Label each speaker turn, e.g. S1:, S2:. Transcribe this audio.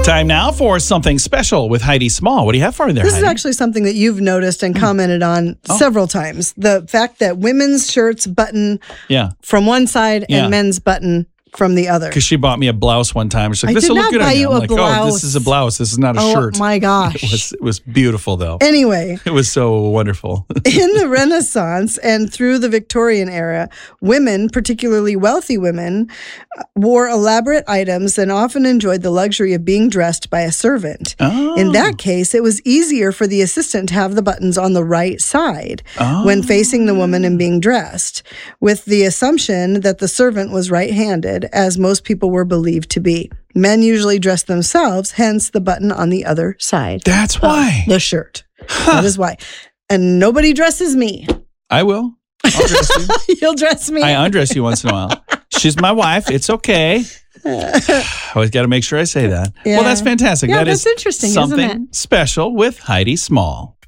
S1: Time now for something special with Heidi Small. What do you have for me there,
S2: This
S1: Heidi?
S2: is actually something that you've noticed and commented on several times. The fact that women's shirts button from one side and men's button from the other.
S1: Because she bought me a blouse one time. She's like,
S2: I
S1: this
S2: did
S1: will look
S2: not
S1: good
S2: buy
S1: on you.
S2: you
S1: I'm
S2: a
S1: like,
S2: blouse.
S1: oh, this is a blouse. This is not a shirt.
S2: Oh my gosh.
S1: It was beautiful, though.
S2: Anyway.
S1: It was so wonderful.
S2: In the Renaissance and through the Victorian era, women, particularly wealthy women, wore elaborate items and often enjoyed the luxury of being dressed by a servant.
S1: Oh.
S2: In that case, it was easier for the assistant to have the buttons on the right side when facing the woman and being dressed, with the assumption that the servant was right-handed, as most people were believed to be. Men usually dress themselves, hence the button on the other side.
S1: That's why.
S2: The shirt. That is why. And nobody dresses me.
S1: I will. I'll dress you.
S2: You'll dress me.
S1: I undress you once in a while. She's my wife. It's okay. Always got to make sure I say that.
S2: Yeah.
S1: Well, that's fantastic.
S2: Yeah,
S1: That
S2: that's
S1: is
S2: interesting, isn't
S1: something
S2: it?
S1: special with Heidi Small.